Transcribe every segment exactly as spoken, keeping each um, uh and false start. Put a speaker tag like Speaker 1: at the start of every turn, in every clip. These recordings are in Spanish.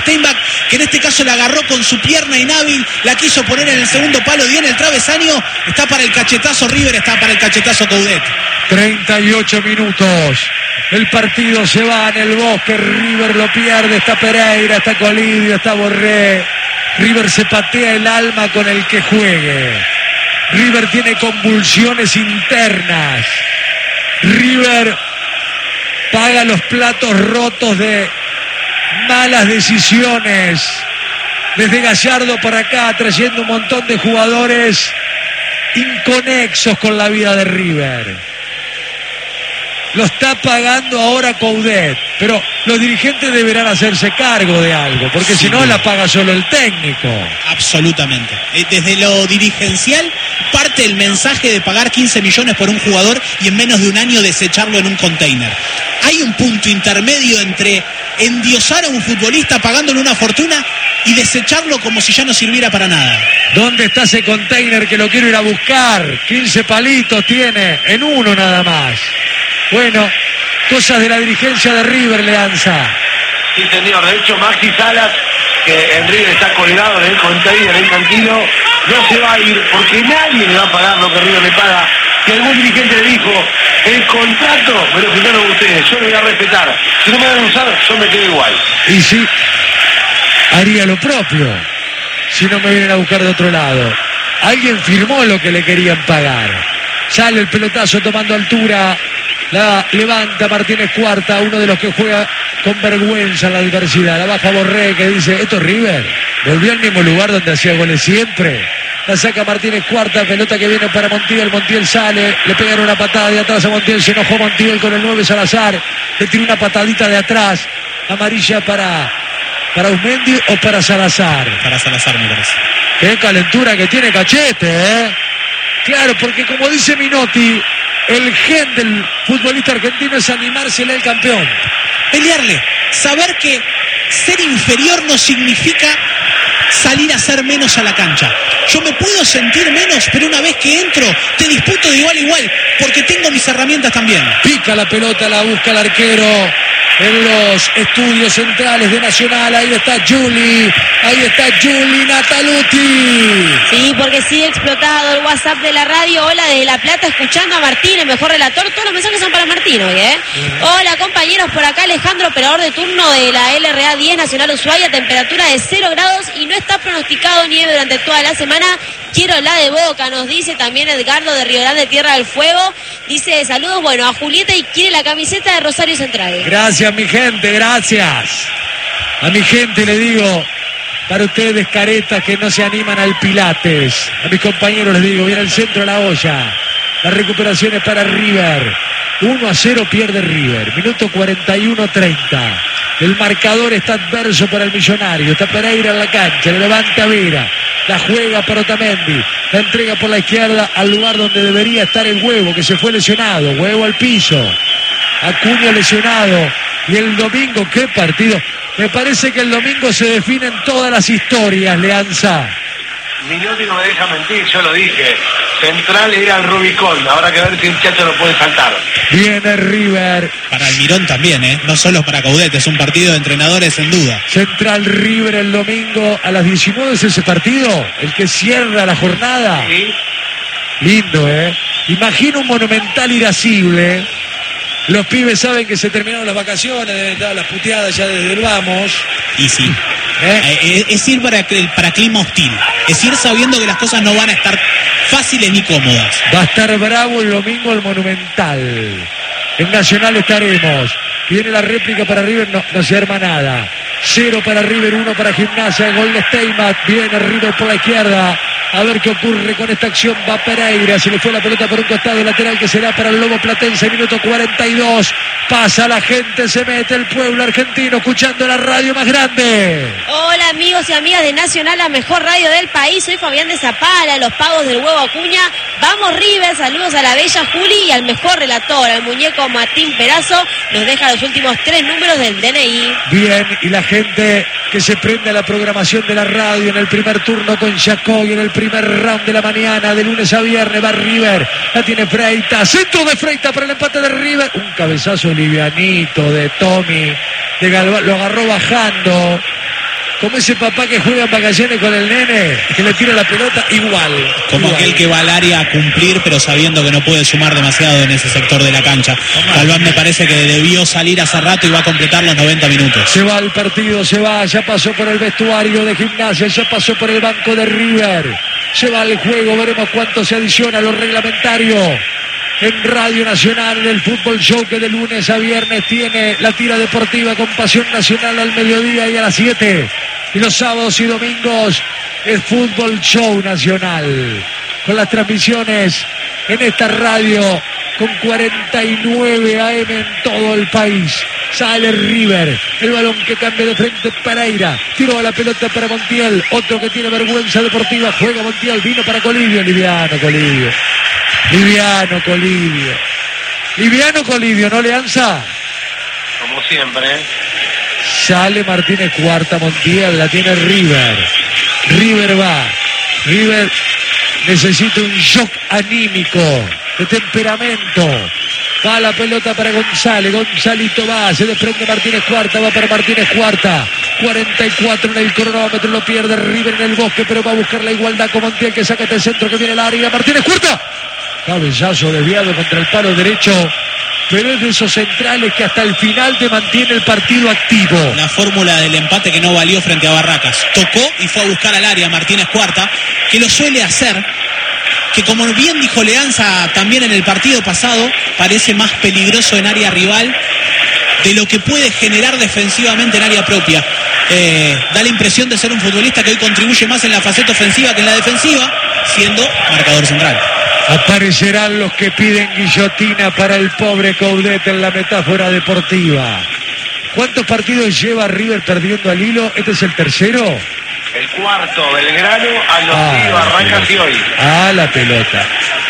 Speaker 1: Steinbach, que en este caso la agarró con su pierna inhábil, la quiso poner en el segundo palo, dio en el travesaño, está para el cachetazo River, está para el cachetazo Coudet.
Speaker 2: treinta y ocho minutos. El partido se va en el Bosque, River lo pierde, está Pereira, está Colidio, está Borré. River se patea el alma con el que juegue. River tiene convulsiones internas. River paga los platos rotos de malas decisiones. Desde Gallardo para acá, trayendo un montón de jugadores inconexos con la vida de River. Lo está pagando ahora Coudet, pero los dirigentes deberán hacerse cargo de algo, porque si no la paga solo el técnico.
Speaker 1: Absolutamente. Desde lo dirigencial parte el mensaje de pagar quince millones por un jugador y en menos de un año desecharlo en un container. Hay un punto intermedio entre endiosar a un futbolista pagándole una fortuna y desecharlo como si ya no sirviera para nada.
Speaker 2: ¿Dónde está ese container que lo quiero ir a buscar? quince palitos tiene, en uno nada más. Bueno, cosas de la dirigencia de River, Leanza.
Speaker 3: Sí, señor. De hecho, Maxi Salas, que en River está colgado en el container, en tranquilo, no se va a ir porque nadie le va a pagar lo que River le paga. Que algún dirigente le dijo, el contrato me lo firmaron ustedes, yo lo voy a respetar. Si no me van a usar, yo me quedo igual.
Speaker 2: Y sí, haría lo propio si no me vienen a buscar de otro lado. Alguien firmó lo que le querían pagar. Sale el pelotazo tomando altura. La levanta Martínez Cuarta, uno de los que juega con vergüenza en la adversidad. La baja Borré, que dice, esto es River. Volvió al mismo lugar donde hacía goles siempre. La saca Martínez Cuarta, pelota que viene para Montiel. Montiel sale, le pegan una patada de atrás a Montiel. Se enojó Montiel con el nueve Salazar. Le tiró una patadita de atrás. Amarilla para, para Usmendi o para Salazar.
Speaker 1: Para Salazar, me parece.
Speaker 2: Qué calentura que tiene Cachete, ¿eh? Claro, porque como dice Minotti, el gen del futbolista argentino es animársele al campeón.
Speaker 1: Pelearle, saber que ser inferior no significa salir a hacer menos a la cancha. Yo me puedo sentir menos, pero una vez que entro, te disputo de igual a igual, porque tengo mis herramientas también.
Speaker 2: Pica la pelota, la busca el arquero en los estudios centrales de Nacional. Ahí está Juli, ahí está Juli Nataluti.
Speaker 4: Sí, porque sigue explotado el WhatsApp de la radio. Hola, desde La Plata, escuchando a Martín, el mejor relator. Todos los mensajes son para Martín hoy, ¿eh? Uh-huh. Hola, compañeros, por acá Alejandro, operador de turno de la L R A diez Nacional Ushuaia, temperatura de cero grados y no está pronosticado nieve durante toda la semana. Quiero la de Boca, nos dice también Edgardo de Río Grande, Tierra del Fuego. Dice, saludos, bueno, a Julieta y quiere la camiseta de Rosario Central.
Speaker 2: Gracias, mi gente, gracias. A mi gente le digo, para ustedes caretas que no se animan al Pilates. A mis compañeros les digo, viene al centro de la olla. La recuperación es para River. uno a cero pierde River. Minuto cuarenta y uno treinta. El marcador está adverso para el Millonario. Está Pereira en la cancha. Le levanta Vera. La juega para Otamendi. La entrega por la izquierda al lugar donde debería estar el Huevo, que se fue lesionado. Huevo al piso. Acuña lesionado. Y el domingo, ¿qué partido? Me parece que el domingo se definen todas las historias, Leanza.
Speaker 3: Minotti no me deja mentir, yo lo dije. Central era el Rubicón, habrá que ver si el Chacho lo puede saltar.
Speaker 2: Viene River.
Speaker 1: Para Almirón también, ¿eh? No solo para Coudet, es un partido de entrenadores sin duda.
Speaker 2: Central River el domingo a las diecinueve es ese partido, el que cierra la jornada.
Speaker 3: Sí.
Speaker 2: Lindo, ¿eh? Imagino un Monumental irascible. Los pibes saben que se terminaron las vacaciones, deben estar las puteadas ya desde el vamos.
Speaker 1: Y sí. ¿Eh? Eh, es ir para, para clima hostil. Es ir sabiendo que las cosas no van a estar fáciles ni cómodas.
Speaker 2: Va a estar bravo el domingo el Monumental. En Nacional estaremos. Viene la réplica para River, no, no se arma nada. Cero para River, uno para Gimnasia. Gol de Steinbach. Viene River por la izquierda. A ver qué ocurre con esta acción. Va Pereira, se le fue la pelota por un costado lateral que será para el Lobo Platense. Minuto cuarenta y dos. Pasa la gente, se mete el pueblo argentino escuchando la radio más grande.
Speaker 4: Hola amigos y amigas de Nacional, la mejor radio del país. Soy Fabián de Zapala, los pagos del Huevo Acuña. Vamos River, saludos a la bella Juli y al mejor relator, al muñeco Martín Perazo. Nos deja los últimos tres números del D N I.
Speaker 2: Bien, y la gente que se prende a la programación de la radio en el primer turno con Yacoy en el primer round de la mañana, de lunes a viernes, va River, la tiene Freita, centro de Freita para el empate de River, un cabezazo livianito de Tommy, de Galván, lo agarró bajando, Como ese papá que juega en vacaciones con el nene, que le tira la pelota, igual.
Speaker 1: Como
Speaker 2: igual.
Speaker 1: aquel que va al área a cumplir, pero sabiendo que no puede sumar demasiado en ese sector de la cancha. Galván me parece que debió salir hace rato y va a completar los noventa minutos.
Speaker 2: Se va el partido, se va, ya pasó por el vestuario de Gimnasia, ya pasó por el banco de River. Se va el juego, veremos cuánto se adiciona a lo reglamentario. En Radio Nacional, en el Fútbol Show que de lunes a viernes tiene la tira deportiva con Pasión Nacional al mediodía y a las siete. Y los sábados y domingos el Fútbol Show Nacional. Con las transmisiones en esta radio con cuarenta y nueve A M en todo el país. Sale River, el balón que cambia de frente Pereira, tiró a la pelota para Montiel, otro que tiene vergüenza deportiva, juega Montiel, vino para Colidio, liviano Colidio, liviano Colidio, liviano Colidio, ¿no, Leanza?
Speaker 3: Como siempre, ¿eh?
Speaker 2: Sale Martínez Cuarta, Montiel, la tiene River, River va, River necesita un shock anímico, de temperamento. Va la pelota para González, Gonzalito va, se desprende Martínez Cuarta, va para Martínez Cuarta, cuarenta y cuatro en el cronómetro, lo pierde River en el bosque, pero va a buscar la igualdad con Montiel que saca este centro que viene al área, Martínez Cuarta, cabezazo desviado contra el palo derecho, pero es de esos centrales que hasta el final te mantiene el partido activo.
Speaker 1: La fórmula del empate que no valió frente a Barracas, tocó y fue a buscar al área Martínez Cuarta, que lo suele hacer, que como bien dijo Leanza también en el partido pasado, parece más peligroso en área rival de lo que puede generar defensivamente en área propia. Eh, da la impresión de ser un futbolista que hoy contribuye más en la faceta ofensiva que en la defensiva, siendo marcador central.
Speaker 2: Aparecerán los que piden guillotina para el pobre Coudet en la metáfora deportiva. ¿Cuántos partidos lleva River perdiendo al hilo? ¿Este es el tercero?
Speaker 3: El cuarto, Belgrano, a los
Speaker 2: Ah,
Speaker 3: sí, Barracas y hoy.
Speaker 2: Ah, la pelota.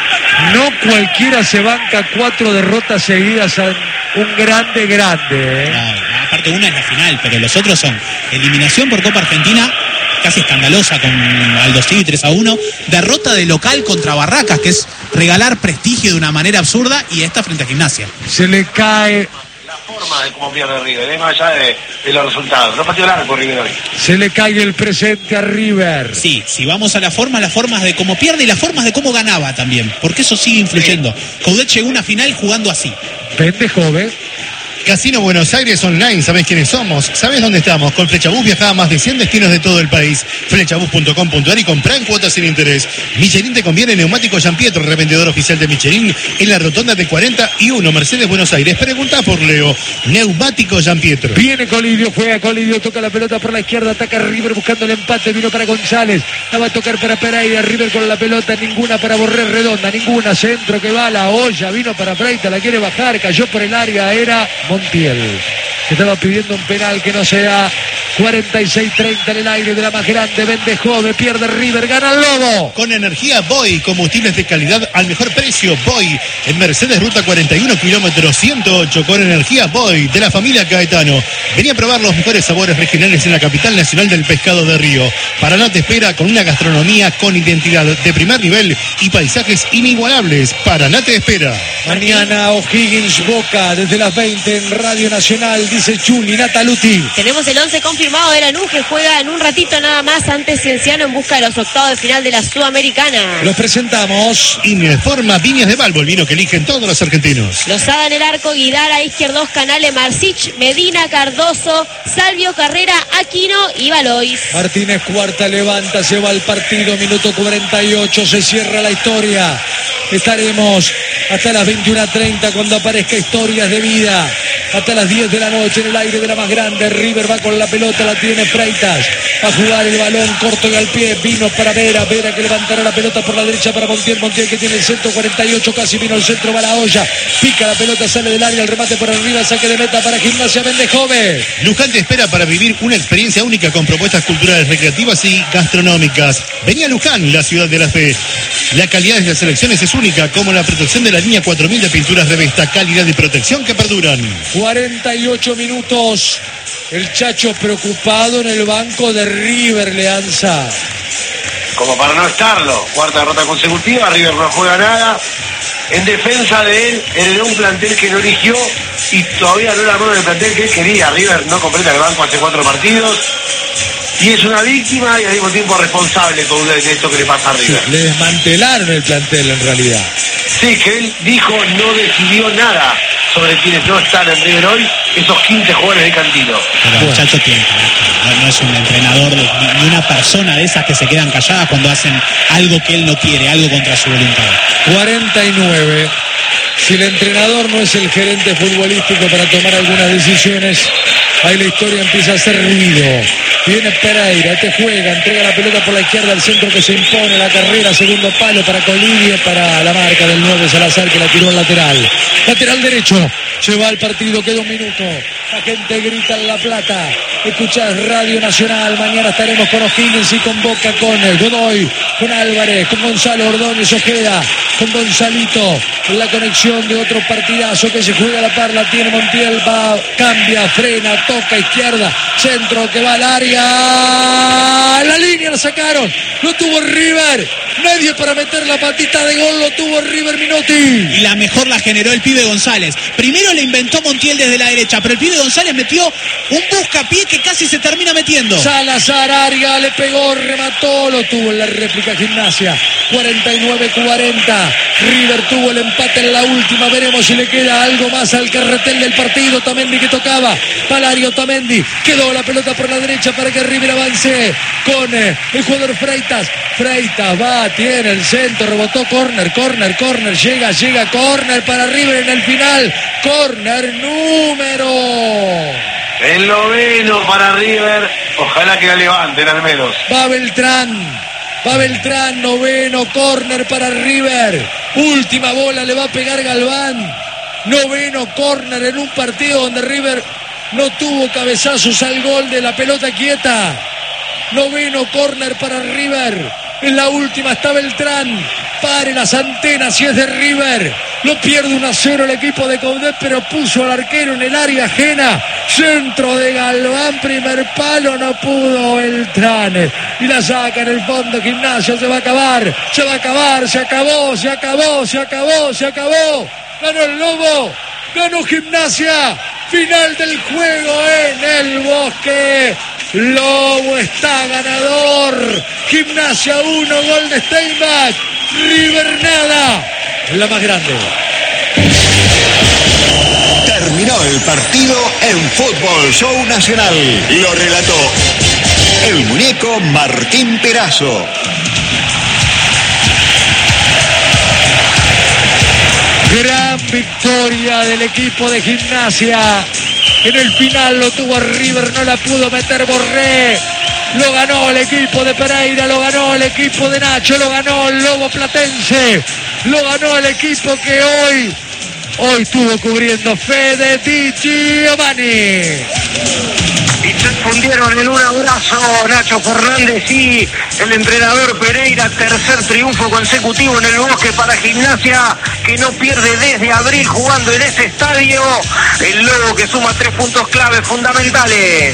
Speaker 2: No cualquiera se banca cuatro derrotas seguidas a un grande grande, ¿eh?
Speaker 1: No, aparte una es la final, pero los otros son eliminación por Copa Argentina, casi escandalosa con Aldo Civi tres a uno, derrota de local contra Barracas, que es regalar prestigio de una manera absurda, y esta frente a Gimnasia.
Speaker 2: Se le cae...
Speaker 3: La forma de cómo pierde River, es más allá de, de los resultados. No pateó largo River hoy.
Speaker 2: Se le cae el presente a River.
Speaker 1: Sí, si vamos a la forma, las formas de cómo pierde y las formas de cómo ganaba también, porque eso sigue influyendo. Coudet llegó a una final jugando así.
Speaker 2: Vende joven.
Speaker 5: Casino Buenos Aires Online, ¿sabés quiénes somos? ¿Sabés dónde estamos? Con Flechabús viajaba a más de cien destinos de todo el país. Flechabús punto com punto ar y comprá en cuotas sin interés. Michelin te conviene Neumáticos Giampietro, revendedor oficial de Michelin en la rotonda de cuarenta y uno, Mercedes Buenos Aires. Pregunta por Leo. Neumáticos Giampietro.
Speaker 2: Viene Colidio, juega Colidio, toca la pelota por la izquierda, ataca River buscando el empate, vino para González, la va a tocar para Pereira, River con la pelota, ninguna para Borré Redonda, ninguna, centro que va a la olla, vino para Freita, la quiere bajar, cayó por el área, era Montiel, que estaba pidiendo un penal que no se da. Cuarenta y seis treinta en el aire de la más grande, vende Jove, pierde River, gana el Lobo.
Speaker 5: Con energía Boy, combustibles de calidad al mejor precio. Boy, en Mercedes Ruta cuarenta y uno, kilómetro ciento ocho, con energía Boy, de la familia Caetano. Vení a probar los mejores sabores regionales en la capital nacional del pescado de Río. Paraná te espera con una gastronomía con identidad de primer nivel y paisajes inigualables. Paraná te espera.
Speaker 2: Mañana O'Higgins Boca, desde las veinte en Radio Nacional, dice Chuli, Nataluti.
Speaker 4: Tenemos el once confirmado de Lanús, que juega en un ratito nada más ante Cienciano en busca de los octavos de final de la Sudamericana.
Speaker 2: Los presentamos.
Speaker 5: Informa Viñas de Balbo, el vino que eligen todos los argentinos.
Speaker 4: Lozada en el arco, Guidara, Izquierdos, Canale, Marcich, Medina, Cardoso, Salvio, Carrera, Aquino y Valois.
Speaker 2: Martínez Cuarta levanta, se va al partido, minuto cuarenta y ocho, se cierra la historia. Estaremos hasta las veintiuna treinta cuando aparezca Historias de Vida. Hasta las diez de la noche en el aire de la más grande. River va con la pelota, la tiene Freitas. Va a jugar el balón corto y al pie. Vino para Vera. Vera que levantará la pelota por la derecha para Montiel. Montiel que tiene el centro, cuarenta y ocho, casi vino el centro, va la olla. Pica la pelota, sale del área, el remate por arriba, saque de meta para Gimnasia Mendejove.
Speaker 5: Luján te espera para vivir una experiencia única con propuestas culturales, recreativas y gastronómicas. Vení a Luján, la ciudad de la fe. La calidad de las selecciones es única, como la protección de la línea cuatro mil de pinturas Revesta, calidad y protección que perduran.
Speaker 2: cuarenta y ocho minutos. El Chacho preocupado en el banco de River, Leanza.
Speaker 3: Como para no estarlo. Cuarta derrota consecutiva, River no juega nada. En defensa de él, heredó un plantel que no eligió y todavía no la armó en el plantel que él quería. River no completa el banco hace cuatro partidos. y es una víctima y al mismo tiempo responsable con de esto que le pasa a River.
Speaker 2: Sí, le desmantelaron el plantel en realidad.
Speaker 3: Sí, que él dijo no decidió nada sobre quienes no están en River hoy, esos quince jugadores de Cantilo.
Speaker 1: Pero el muchacho tiene carácter, no, no es un entrenador de- ni, ni una persona de esas que se quedan calladas cuando hacen algo que él no quiere, algo contra su voluntad.
Speaker 2: cuarenta y nueve. Si el entrenador no es el gerente futbolístico para tomar algunas decisiones, ahí la historia empieza a hacer ruido. Viene Pereira, este juega, entrega la pelota por la izquierda al centro que se impone, la carrera, segundo palo para Colidio, para la marca del nueve Salazar que la tiró al lateral. Lateral derecho, lleva al partido, queda un minuto. La gente grita en La Plata. Escuchás Radio Nacional, mañana estaremos con O'Higgins y con Boca, con el Godoy, con Álvarez, con Gonzalo Ordóñez Ojeda, con Gonzalito, en la conexión de otro partidazo que se juega a la par, la tiene Montiel, va, cambia, frena, toca izquierda, centro que va al área, la línea la sacaron, lo tuvo River, nadie para meter la patita de gol, lo tuvo River Minotti.
Speaker 1: Y la mejor la generó el pibe González. Primero le inventó Montiel desde la derecha, pero el pibe González metió un buscapié que casi se termina metiendo.
Speaker 2: Salazar, Arga, le pegó, remató, lo tuvo en la réplica Gimnasia. cuarenta y nueve cuarenta. River tuvo el empate en la última. Veremos si le queda algo más al carretel del partido. Tamendi que tocaba. Palario Tamendi. Quedó la pelota por la derecha para que River avance con eh, el jugador Freitas. Freitas va, tiene el centro, rebotó, córner, córner, córner. Llega, llega, córner para River en el final. Córner número...
Speaker 3: El noveno para River, ojalá que la levanten al menos.
Speaker 2: Va Beltrán, va Beltrán, noveno, córner para River. Última bola, le va a pegar Galván. Noveno córner en un partido donde River no tuvo cabezazos al gol de la pelota quieta. Noveno córner para River. En la última está Beltrán. Pare las antenas si es de River. Lo pierde uno a cero el equipo de Coudet, pero puso al arquero en el área ajena. Centro de Galván, primer palo, no pudo Beltrán. Y la saca en el fondo, Gimnasia, se va a acabar. Se va a acabar, se acabó, se acabó, se acabó, se acabó. Ganó el Lobo, ganó Gimnasia. Final del juego en el Bosque. Lobo está ganador. Gimnasia uno, gol de Steinbach. River nada. La más grande.
Speaker 6: Terminó el partido en Fútbol Show Nacional. Lo relató el muñeco Martín Perazo.
Speaker 2: Gran victoria del equipo de Gimnasia. En el final lo tuvo River, no la pudo meter Borré. Lo ganó el equipo de Pereira, lo ganó el equipo de Nacho, lo ganó el Lobo Platense, lo ganó el equipo que hoy, hoy estuvo cubriendo Fede Di Giovanni.
Speaker 3: Y se fundieron en un abrazo Nacho Fernández y el entrenador Pereira. Tercer triunfo consecutivo en el Bosque para Gimnasia, que no pierde desde abril jugando en ese estadio. El Lobo que suma tres puntos clave fundamentales.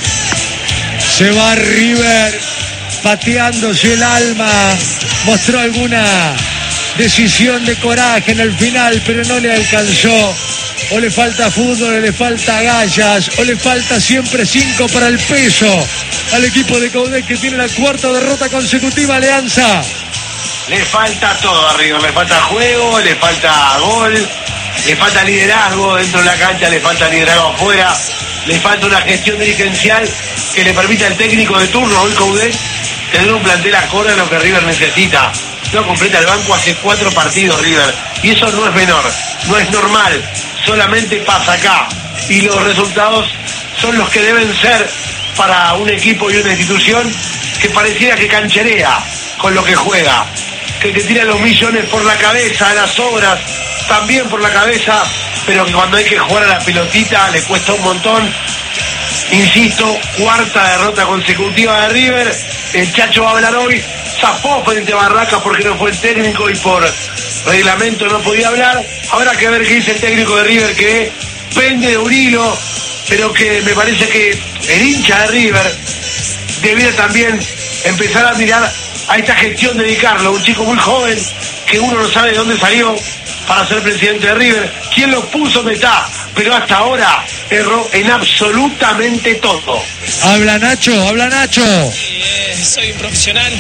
Speaker 2: Se va River pateándose el alma, mostró alguna decisión de coraje en el final, pero no le alcanzó. O le falta fútbol, o le falta agallas, o le falta siempre cinco para el peso al equipo de Coudet, que tiene la cuarta derrota consecutiva. Alianza.
Speaker 3: Le falta todo a River, le falta juego, le falta gol, le falta liderazgo dentro de la cancha, le falta liderazgo afuera, le falta una gestión dirigencial que le permita al técnico de turno, hoy Coudet, tener un plantel acorde a lo que River necesita. No completa el banco hace cuatro partidos River, y eso no es menor, no es normal, solamente pasa acá, y los resultados son los que deben ser para un equipo y una institución que pareciera que cancherea con lo que juega, que te tira los millones por la cabeza, las obras también por la cabeza, pero que cuando hay que jugar a la pelotita le cuesta un montón. Insisto, cuarta derrota consecutiva de River. El Chacho va a hablar hoy, zafó frente a Barracas porque no fue el técnico y por reglamento no podía hablar. Habrá que ver qué dice el técnico de River, que pende de un hilo, pero que me parece que el hincha de River debiera también empezar a mirar a esta gestión de Di Carlo, un chico muy joven que uno no sabe de dónde salió para ser presidente de River, quién lo puso donde está, pero hasta ahora erró en absolutamente todo.
Speaker 2: Habla Nacho, habla Nacho.
Speaker 7: Eh, soy un profesional.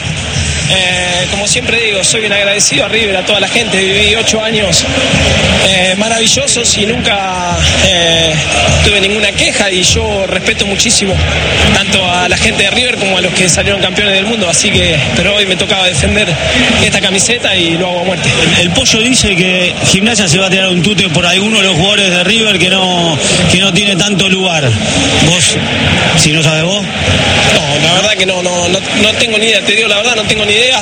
Speaker 7: Eh, como siempre digo, soy un agradecido a River, a toda la gente. Viví ocho años eh, maravillosos y nunca eh, tuve ninguna queja, y yo respeto muchísimo tanto a la gente de River como a los que salieron campeones del mundo, así que, pero hoy me tocaba defender esta camiseta y lo hago a muerte.
Speaker 8: El, el Pollo dice que Gimnasia se va a tirar un tute por alguno de los jugadores de River que no, que no tiene tanto lugar. Vos, si no sabes vos.
Speaker 7: No, la verdad que no, no, no, no tengo ni idea, te digo la verdad, no tengo ni idea.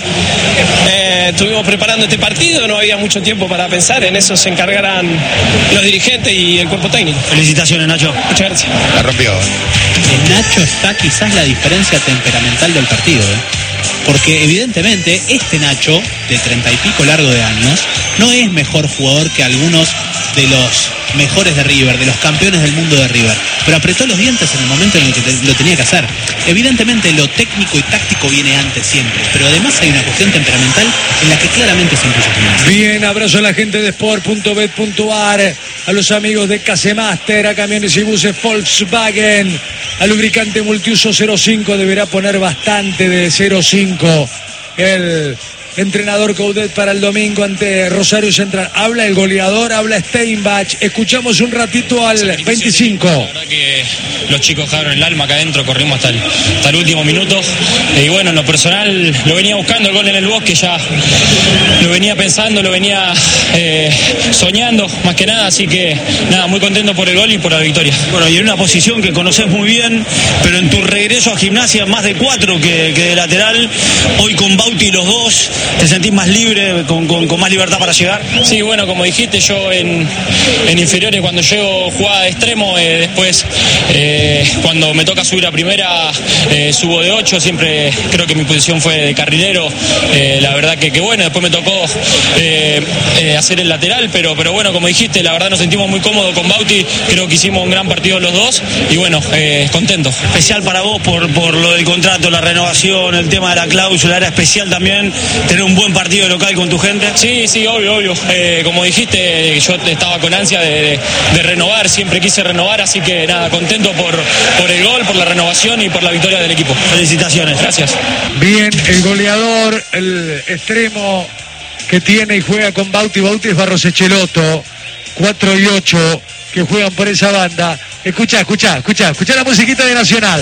Speaker 7: Eh, estuvimos preparando este partido, no había mucho tiempo para pensar, en eso se encargarán los dirigentes y el cuerpo técnico.
Speaker 8: Felicitaciones, Nacho.
Speaker 7: Muchas gracias.
Speaker 5: La rompió.
Speaker 1: En Nacho está quizás la diferencia temperamental del partido, ¿eh? Porque evidentemente este Nacho, de treinta y pico largo de años, no es mejor jugador que algunos de los mejores de River, de los campeones del mundo de River, pero apretó los dientes en el momento en el que te, lo tenía que hacer. Evidentemente lo técnico y táctico viene antes siempre, pero además hay una cuestión temperamental en la que claramente se impuso Gimnasia.
Speaker 2: Bien, abrazo a la gente de sport punto bet punto ar, a los amigos de Casemaster, a Camiones y Buses Volkswagen, al lubricante multiuso cero cinco, deberá poner bastante de cero cinco el entrenador Coudet para el domingo ante Rosario Central. Habla el goleador, habla Steinbach. Escuchamos un ratito al veinticinco.
Speaker 9: La verdad que los chicos dejaron el alma acá adentro, corrimos hasta el, hasta el último minuto. Y bueno, en lo personal lo venía buscando el gol en el Bosque, ya lo venía pensando, lo venía eh, soñando más que nada. Así que nada, muy contento por el gol y por la victoria.
Speaker 8: Bueno, y en una posición que conoces muy bien, pero en tu regreso a Gimnasia más de cuatro que, que de lateral, hoy con Bauti los dos, ¿te sentís más libre, con, con, con más libertad para llegar?
Speaker 9: Sí, bueno, como dijiste, yo en, en inferiores cuando llego jugaba de extremo, eh, después eh, cuando me toca subir a primera eh, subo de ocho, siempre creo que mi posición fue de carrilero, eh, la verdad que, que bueno, después me tocó eh, eh, hacer el lateral, pero, pero bueno, como dijiste, la verdad nos sentimos muy cómodos con Bauti, creo que hicimos un gran partido los dos y bueno, eh, contento.
Speaker 8: Especial para vos por, por lo del contrato, la renovación, el tema de la cláusula, era especial también tener un buen partido local con tu gente.
Speaker 9: Sí, sí, obvio, obvio. Eh, como dijiste, yo estaba con ansia de, de, de renovar, siempre quise renovar, así que nada, contento por, por el gol, por la renovación y por la victoria del equipo.
Speaker 8: Felicitaciones.
Speaker 9: Gracias.
Speaker 2: Bien, el goleador, el extremo que tiene y juega con Bauti, Bauti es Barros Echeloto, cuatro y ocho, que juegan por esa banda. Escucha, escucha, escucha, escucha la musiquita de Nacional.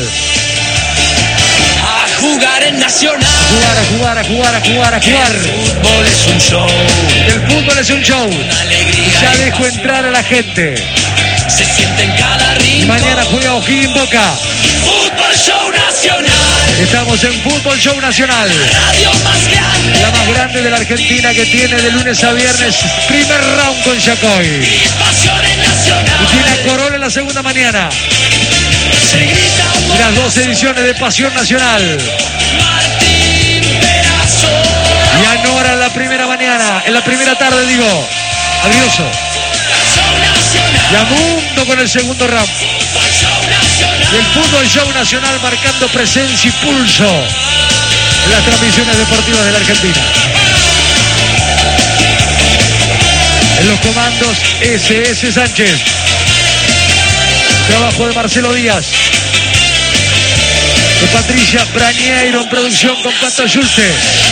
Speaker 10: A jugar en Nacional.
Speaker 2: Jugar, a jugar, a jugar, a jugar, a jugar.
Speaker 10: El fútbol es un show.
Speaker 2: El fútbol es un show. Ya dejo entrar a la gente.
Speaker 10: Se siente en cada rincón.
Speaker 2: Mañana juega O'Higgins Boca.
Speaker 10: Fútbol Show Nacional.
Speaker 2: Estamos en Fútbol Show Nacional.
Speaker 10: Radio más grande.
Speaker 2: La más grande de la Argentina, que tiene de lunes a viernes primer round con Yacoy.
Speaker 10: Pasión en Nacional.
Speaker 2: Y tiene a Corona en la segunda mañana.
Speaker 10: Se grita un
Speaker 2: Y las dos ediciones de Pasión Nacional.
Speaker 10: Martín Perazo.
Speaker 2: Y a Nora en la primera mañana, en la primera tarde digo. Adrioso.
Speaker 10: Show Nacional.
Speaker 2: Y a Mundo con el segundo round.
Speaker 10: Fútbol Show Nacional.
Speaker 2: Y el Fútbol Show Nacional marcando presencia y pulso en las transmisiones deportivas de la Argentina. En los comandos ese ese Sánchez. Trabajo de Marcelo Díaz. De Patricia Brañeiro en producción con Pato Schulze.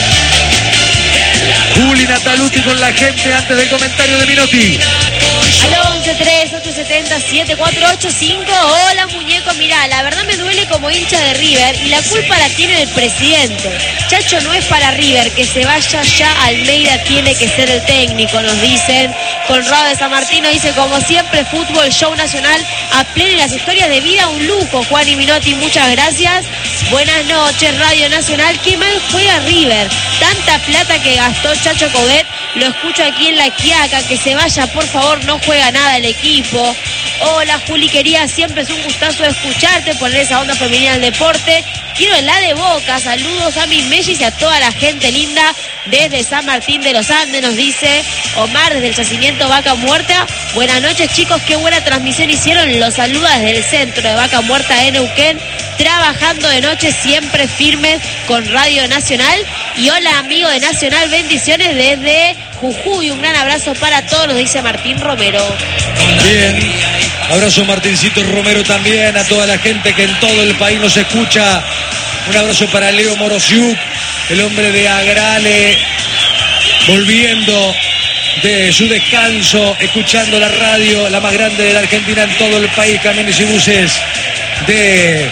Speaker 2: Juli Nataluti con la gente antes del comentario de Minotti.
Speaker 4: Al once tres ocho siete cero siete cuatro ocho cinco. Hola muñeco, mirá, la verdad me duele como hincha de River y la culpa la tiene el presidente. Chacho no es para River, que se vaya ya, Almeida tiene que ser el técnico, nos dicen. Conrado de San Martino dice, como siempre, Fútbol Show Nacional a pleno y las historias de vida, un lujo. Juan y Minotti, muchas gracias. Buenas noches, Radio Nacional. Qué mal juega River. Tanta plata que gastó Chacho Coudet, lo escucho aquí en La Quiaca, que se vaya, por favor, no juega nada el equipo. Hola Juli, querida, siempre es un gustazo escucharte, poner esa onda femenina al deporte. Quiero la de Boca, saludos a mis mellis y a toda la gente linda desde San Martín de los Andes, nos dice Omar desde el yacimiento Vaca Muerta. Buenas noches chicos, qué buena transmisión hicieron, los saluda desde el centro de Vaca Muerta de Neuquén, trabajando de noche siempre firmes con Radio Nacional. Y hola amigo de Nacional, bendiciones desde Jujuy. Un gran abrazo para todos, nos dice Martín Romero.
Speaker 2: Bien, abrazo Martincito Romero también, a toda la gente que en todo el país nos escucha. Un abrazo para Leo Morosiuk, el hombre de Agrale, volviendo de su descanso, escuchando la radio, la más grande de la Argentina en todo el país, camiones y buses de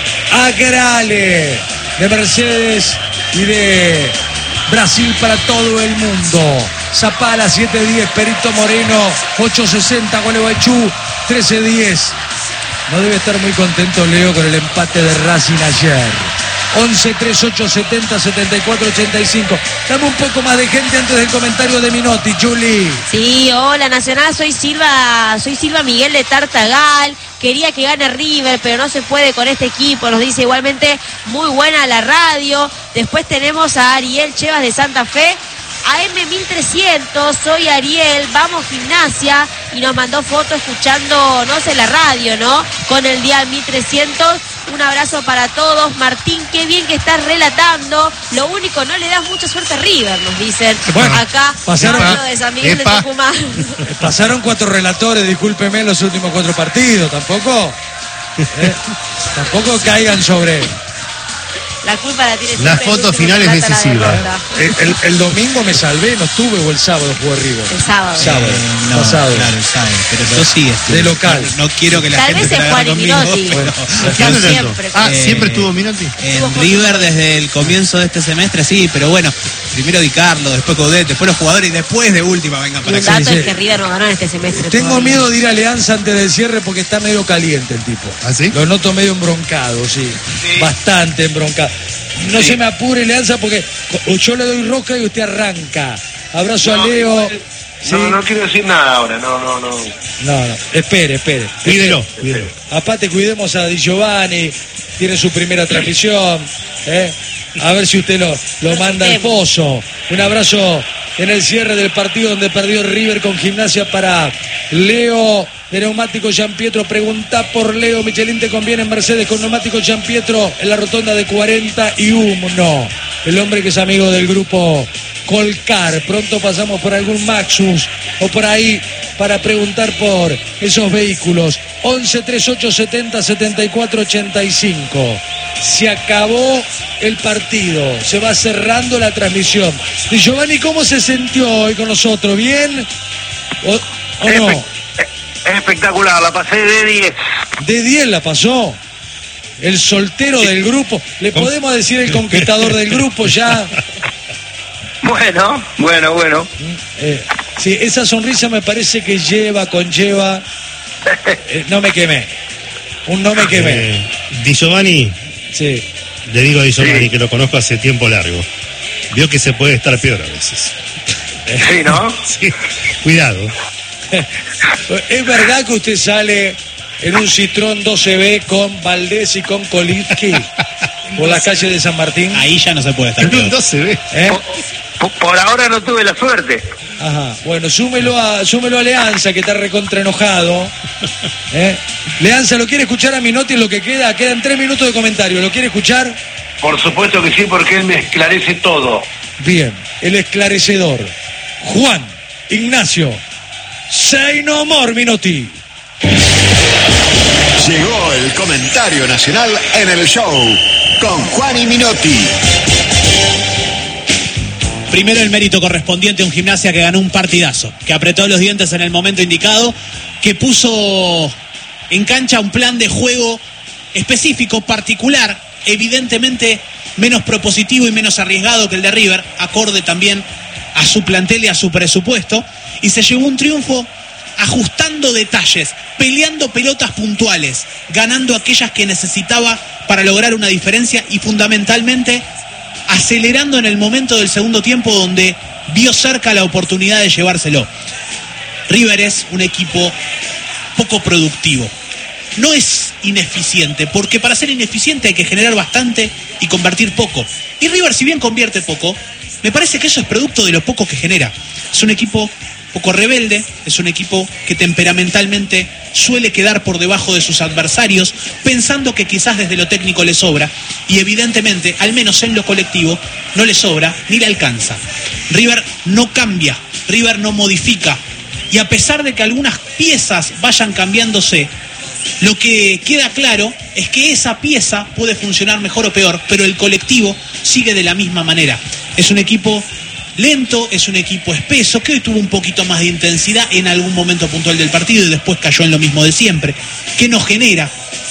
Speaker 2: Agrale, de Mercedes y de Brasil para todo el mundo. Zapala siete diez, Perito Moreno ocho sesenta, Gualeguaychú trece diez. No debe estar muy contento Leo con el empate de Racing ayer. once tres ocho setenta setenta y cuatro ochenta y cinco. Dame un poco más de gente antes del comentario de Minotti, Juli.
Speaker 4: Sí, hola Nacional, soy Silva, soy Silva Miguel de Tartagal. Quería que gane River, pero no se puede con este equipo. Nos dice igualmente muy buena la radio. Después tenemos a Ariel Chevas de Santa Fe. A M mil trescientos, soy Ariel, vamos Gimnasia, y nos mandó foto escuchando, no sé, la radio, ¿no? Con el día mil trescientos. Un abrazo para todos. Martín, qué bien que estás relatando. Lo único, no le das mucha suerte a River, nos dicen.
Speaker 2: Bueno,
Speaker 4: acá,
Speaker 2: pasaron,
Speaker 4: Pablo de San Miguel de Tucumán.
Speaker 2: Pasaron cuatro relatores, discúlpeme, en los últimos cuatro partidos. Tampoco, eh, tampoco caigan sobre...
Speaker 4: La culpa la tiene
Speaker 5: La
Speaker 4: siempre
Speaker 5: foto
Speaker 4: el último
Speaker 5: final
Speaker 4: que
Speaker 5: es
Speaker 4: trata la
Speaker 5: decisiva.
Speaker 4: derrota.
Speaker 2: El, el, el domingo me salvé, no estuve, o el sábado jugó River.
Speaker 4: El sábado.
Speaker 2: Sábado,
Speaker 1: Eh, no,
Speaker 2: pasado.
Speaker 1: claro, el sábado, pero yo sí estuve.
Speaker 2: De local.
Speaker 1: No, no quiero que la
Speaker 4: Tal
Speaker 1: gente
Speaker 4: vez
Speaker 1: se
Speaker 4: es
Speaker 1: la
Speaker 4: Juan
Speaker 1: haga
Speaker 4: y
Speaker 1: conmigo.
Speaker 4: Minotti.
Speaker 1: pero-
Speaker 5: ¿Qué
Speaker 4: No
Speaker 5: onda
Speaker 4: siempre.
Speaker 5: Ah,
Speaker 1: Eh,
Speaker 5: siempre estuvo Minotti.
Speaker 1: En River desde el comienzo de este semestre, sí, pero bueno, primero Di Carlo, después Coudet, después los jugadores y después de última vengan
Speaker 4: Y
Speaker 1: para
Speaker 4: un
Speaker 1: acá.
Speaker 4: dato
Speaker 2: sí.
Speaker 4: es que River no ganó en este semestre.
Speaker 2: Tengo
Speaker 4: todavía.
Speaker 2: miedo de ir a Alianza antes del cierre porque está medio caliente el tipo.
Speaker 5: ¿Ah, sí?
Speaker 2: Lo noto medio embroncado, sí.
Speaker 1: Sí.
Speaker 2: Bastante embroncado. No
Speaker 1: Sí.
Speaker 2: se me apure, Alianza, porque yo le doy roja y usted arranca. Abrazo
Speaker 3: No,
Speaker 2: a Leo.
Speaker 3: igual,
Speaker 2: Sí.
Speaker 3: No, no quiero decir nada ahora, no, no, no.
Speaker 2: No, no, espere, espere.
Speaker 5: Cuídelo, cuídelo.
Speaker 2: Aparte, cuidemos a Di Giovanni, tiene su primera transmisión. ¿eh? A ver si usted lo, lo manda al pozo. Un abrazo en el cierre del partido donde perdió River con Gimnasia para Leo de Neumático Gianpietro. Pregunta por Leo. Michelin, ¿te conviene en Mercedes con Neumático Gianpietro en la rotonda de cuarenta y uno? El hombre que es amigo del grupo Colcar. Pronto pasamos por algún Maxus o por ahí para preguntar por esos vehículos. once treinta y ocho setenta setenta y cuatro ochenta y cinco. Se acabó el partido, se va cerrando la transmisión. Y Giovanni, ¿cómo se sintió hoy con nosotros? ¿Bien o, o no?
Speaker 3: Espe- es espectacular, la pasé de diez.
Speaker 2: De diez la pasó. El soltero del grupo. ¿Le podemos decir el conquistador del grupo ya?
Speaker 3: Bueno, bueno, bueno.
Speaker 2: Eh, sí, esa sonrisa me parece que lleva, conlleva. Eh, no me quemé. Un no me quemé.
Speaker 5: Eh, Di Giovanni,
Speaker 2: Sí.
Speaker 5: le digo a Di Giovanni
Speaker 3: Sí.
Speaker 5: que lo conozco hace tiempo largo. Vio que se puede estar peor a veces.
Speaker 3: Sí, ¿no?
Speaker 5: Sí, cuidado.
Speaker 2: ¿Es verdad que usted sale en un Citroën doce B con Valdés y con Kolitsky por las calles de San Martín?
Speaker 1: Ahí ya no se puede estar
Speaker 5: En un
Speaker 1: peor.
Speaker 5: doce ve.
Speaker 2: ¿Eh?
Speaker 3: Por, por ahora no tuve la suerte.
Speaker 2: Ajá. Bueno, súmelo a, súmelo a Leanza, que está recontra enojado. ¿Eh? Leanza, ¿lo quiere escuchar a Minotti en lo que queda? Quedan tres minutos de comentario. ¿Lo quiere escuchar?
Speaker 3: Por supuesto que sí, porque él me esclarece todo.
Speaker 2: Bien, el esclarecedor. Juan Ignacio. Say no more, Minotti.
Speaker 6: Llegó el comentario nacional en el show con Juan y Minotti.
Speaker 1: Primero el mérito correspondiente a un Gimnasia que ganó un partidazo, que apretó los dientes en el momento indicado, que puso en cancha un plan de juego específico, particular, evidentemente menos propositivo y menos arriesgado que el de River, acorde también a su plantel y a su presupuesto, y se llevó un triunfo ajustando detalles, peleando pelotas puntuales, ganando aquellas que necesitaba para lograr una diferencia y fundamentalmente acelerando en el momento del segundo tiempo donde vio cerca la oportunidad de llevárselo. River es un equipo poco productivo. No es ineficiente, porque para ser ineficiente hay que generar bastante y convertir poco. Y River, si bien convierte poco, me parece que eso es producto de lo poco que genera. Es un equipo poco rebelde, es un equipo que temperamentalmente suele quedar por debajo de sus adversarios, pensando que quizás desde lo técnico le sobra, y evidentemente, al menos en lo colectivo, no le sobra ni le alcanza. River no cambia, River no modifica, y a pesar de que algunas piezas vayan cambiándose, lo que queda claro es que esa pieza puede funcionar mejor o peor, pero el colectivo sigue de la misma manera. Es un equipo lento, es un equipo espeso, que hoy tuvo un poquito más de intensidad en algún momento puntual del partido y después cayó en lo mismo de siempre, que no genera,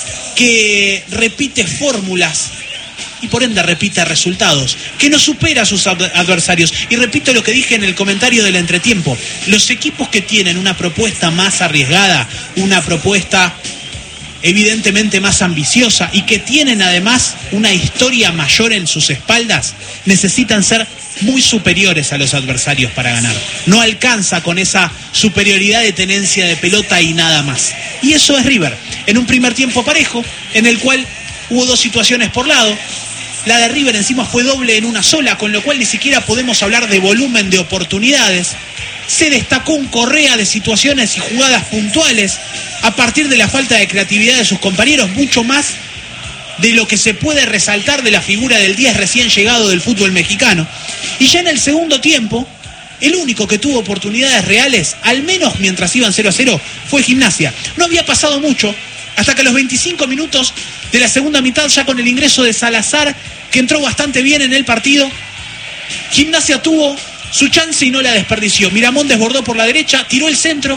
Speaker 1: que repite fórmulas y por ende repite resultados, que no supera a sus adversarios. Y repito lo que dije en el comentario del entretiempo, los equipos que tienen una propuesta más arriesgada, una propuesta evidentemente más ambiciosa y que tienen además una historia mayor en sus espaldas, necesitan ser muy superiores a los adversarios para ganar. No alcanza con esa superioridad de tenencia de pelota y nada más. Y eso es River, en un primer tiempo parejo, en el cual hubo dos situaciones por lado. La de River encima fue doble en una sola, con lo cual ni siquiera podemos hablar de volumen de oportunidades. Se destacó un Correa de situaciones y jugadas puntuales a partir de la falta de creatividad de sus compañeros, mucho más de lo que se puede resaltar de la figura del diez recién llegado del fútbol mexicano. Y ya en el segundo tiempo, el único que tuvo oportunidades reales, al menos mientras iban cero a cero, fue Gimnasia. No había pasado mucho, hasta que a los veinticinco minutos de la segunda mitad, ya con el ingreso de Salazar, que entró bastante bien en el partido, Gimnasia tuvo su chance y no la desperdició. Miramón desbordó por la derecha, tiró el centro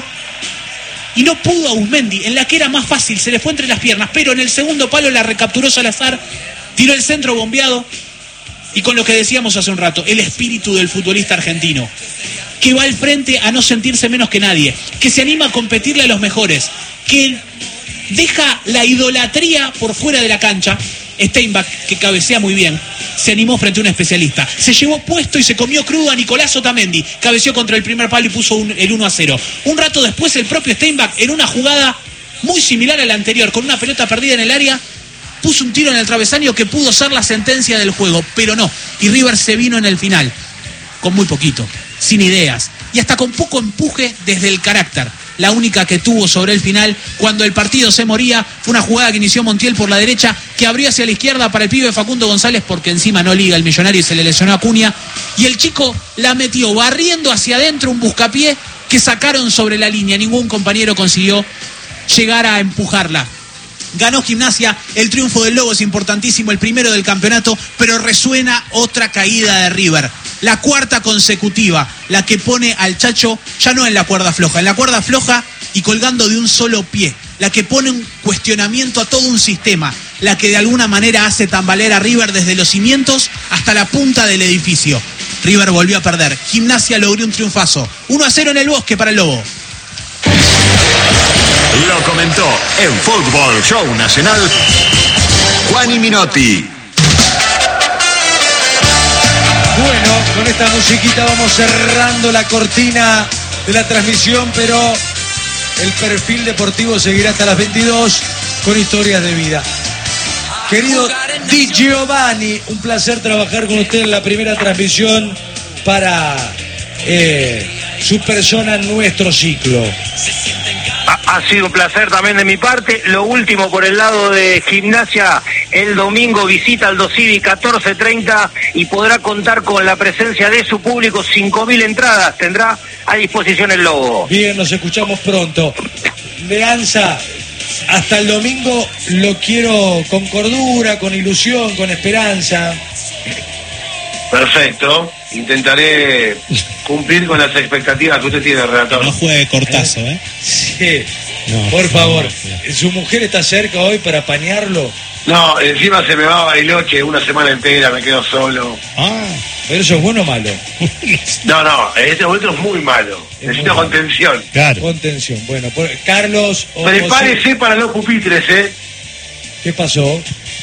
Speaker 1: y no pudo a Uzmendi, en la que era más fácil, se le fue entre las piernas, pero en el segundo palo la recapturó Salazar, tiró el centro bombeado y con lo que decíamos hace un rato, el espíritu del futbolista argentino, que va al frente a no sentirse menos que nadie, que se anima a competirle a los mejores, que deja la idolatría por fuera de la cancha. Steinbach, que cabecea muy bien, se animó frente a un especialista, se llevó puesto y se comió crudo a Nicolás Otamendi, cabeceó contra el primer palo y puso un, el uno a cero. Un rato después el propio Steinbach, en una jugada muy similar a la anterior, con una pelota perdida en el área, puso un tiro en el travesaño que pudo ser la sentencia del juego, pero no, y River se vino en el final con muy poquito, sin ideas y hasta con poco empuje desde el carácter. La única que tuvo sobre el final, cuando el partido se moría, fue una jugada que inició Montiel por la derecha, que abrió hacia la izquierda para el pibe Facundo González, porque encima no liga el Millonario y se le lesionó a Acuña, y el chico la metió barriendo hacia adentro, un buscapié que sacaron sobre la línea. Ningún compañero consiguió llegar a empujarla. Ganó Gimnasia, el triunfo del Lobo es importantísimo, el primero del campeonato, pero resuena otra caída de River. La cuarta consecutiva, la que pone al Chacho ya no en la cuerda floja, en la cuerda floja y colgando de un solo pie, la que pone un cuestionamiento a todo un sistema, la que de alguna manera hace tambalear a River desde los cimientos hasta la punta del edificio. River volvió a perder, Gimnasia logró un triunfazo, uno a cero en el Bosque para el Lobo.
Speaker 6: Lo comentó en Fútbol Show Nacional Juani Minotti.
Speaker 2: Bueno, con esta musiquita vamos cerrando la cortina de la transmisión, pero el perfil deportivo seguirá hasta las veintidós con historias de vida. Querido Di Giovanni, un placer trabajar con usted en la primera transmisión para eh, su persona en nuestro ciclo.
Speaker 3: Ha, ha sido un placer también de mi parte. Lo último por el lado de Gimnasia, el domingo visita al Dosivi catorce treinta y podrá contar con la presencia de su público, cinco mil entradas tendrá a disposición el Lobo.
Speaker 2: Bien, nos escuchamos pronto. Leanza, hasta el domingo lo quiero con cordura, con ilusión, con esperanza.
Speaker 3: Perfecto, intentaré cumplir con las expectativas que usted tiene, relator.
Speaker 1: No juegue cortazo, ¿eh?
Speaker 2: Sí,
Speaker 1: no,
Speaker 2: por favor.
Speaker 1: no, no.
Speaker 2: ¿Su mujer está cerca hoy para apañarlo?
Speaker 3: No, encima se me va a Bariloche una semana entera, me quedo solo.
Speaker 2: Ah, ¿pero eso es bueno o malo?
Speaker 3: No, no, este momento es muy malo.
Speaker 2: Es
Speaker 3: Necesito
Speaker 2: muy
Speaker 3: contención.
Speaker 1: Claro.
Speaker 2: Contención. Bueno, por... Carlos... O
Speaker 3: Prepárese
Speaker 2: José...
Speaker 3: para los pupitres, ¿eh?
Speaker 2: ¿Qué pasó?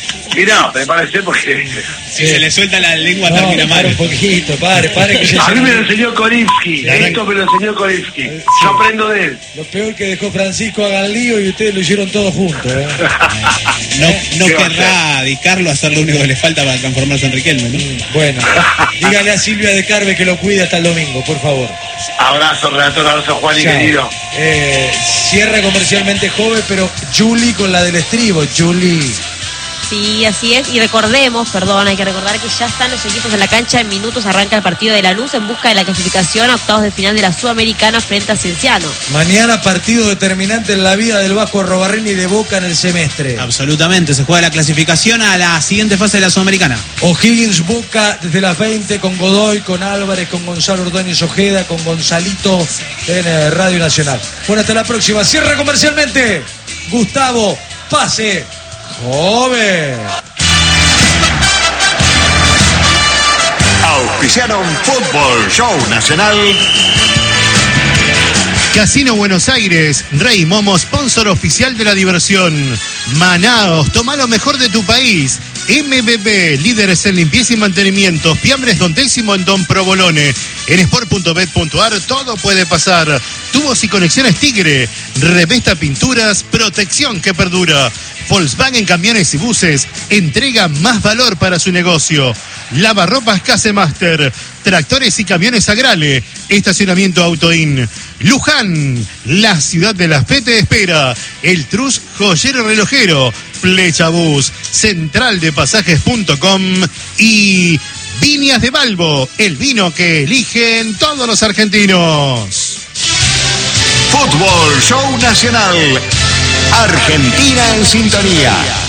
Speaker 3: Y no, prepárese porque...
Speaker 1: Si se le suelta la lengua
Speaker 2: No,
Speaker 1: termina
Speaker 2: pare
Speaker 1: mal.
Speaker 2: un poquito, pare, pare que
Speaker 3: A mí me lo
Speaker 2: se...
Speaker 3: enseñó Kolinski, esto me lo enseñó Kolinski. Yo aprendo de él.
Speaker 2: Lo peor que dejó Francisco hagan lío y ustedes lo hicieron todo juntos, ¿eh?
Speaker 1: No, no
Speaker 3: ¿Qué va a
Speaker 1: querrá dedicarlo a hacer lo único que le falta para transformarse en Riquelme, ¿no?
Speaker 2: Bueno, dígale a Silvia de Carve que lo cuide hasta el domingo, por favor.
Speaker 3: Abrazo, relator, abrazo, Juan y
Speaker 2: Chao.
Speaker 3: querido.
Speaker 2: Eh, cierra comercialmente joven, pero Julie con la del estribo, Julie.
Speaker 4: Sí, así es. Y recordemos, perdón, hay que recordar que ya están los equipos en la cancha. En minutos arranca el partido de Lanús en busca de la clasificación a octavos de final de la Sudamericana frente a Cienciano.
Speaker 2: Mañana partido determinante en la vida del Vasco Arrobarrena y de Boca en el semestre.
Speaker 1: Absolutamente, se juega la clasificación a la siguiente fase de la Sudamericana.
Speaker 2: O'Higgins Boca desde las veinte con Godoy, con Álvarez, con Gonzalo Ordóñez Ojeda, con Gonzalito en eh, Radio Nacional. Bueno, hasta la próxima. Cierra comercialmente. Gustavo, pase. Joven.
Speaker 6: Auspiciaron Fútbol Show Nacional.
Speaker 5: Casino Buenos Aires, Rey Momo, sponsor oficial de la diversión. Manaos, toma lo mejor de tu país. M B B, líderes en limpieza y mantenimiento. Fiambres Don Tésimo en Don Provolone. En sport punto bet punto ar todo puede pasar. Tubos y conexiones Tigre. Revesta Pinturas, protección que perdura. Volkswagen Camiones y Buses entrega más valor para su negocio. Lavarropas Casemaster. Tractores y camiones Agrale. Estacionamiento Autoin. Luján, la ciudad de las P te espera. El Trus Joyero Relojero. Flecha Bus. Central de Pasajes punto com. Y Viñas de Balbo, el vino que eligen todos los argentinos.
Speaker 6: Fútbol Show Nacional. Argentina en sintonía.